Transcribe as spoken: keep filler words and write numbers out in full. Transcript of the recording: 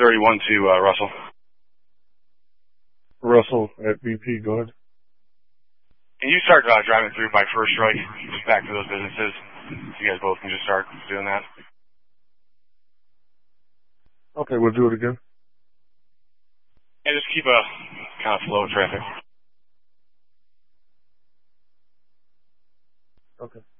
thirty-one to uh, Russell. Russell at B P, go ahead. Can you start uh, driving through by First Strike, just back to those businesses? You guys both can just start doing that. Okay, we'll do it again. Yeah, just keep a kind of flow of traffic. Okay.